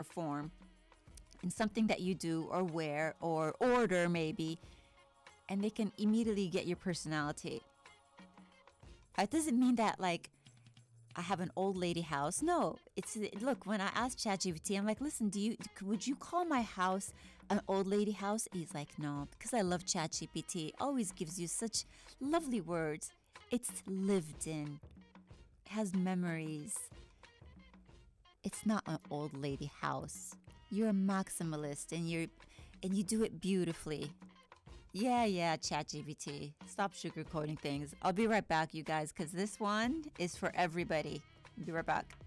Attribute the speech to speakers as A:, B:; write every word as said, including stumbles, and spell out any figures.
A: form in something that you do or wear or order maybe, and they can immediately get your personality. It doesn't mean that like I have an old lady house. No, it's look, when I asked ChatGPT, I'm like, listen, do you would you call my house an old lady house? He's like, no, because I love ChatGPT. It always gives you such lovely words. It's lived in. It has memories. It's not an old lady house. You're a maximalist and you're and you do it beautifully. Yeah, yeah, ChatGPT. Stop sugarcoating things. I'll be right back, you guys, because this one is for everybody. Be right back.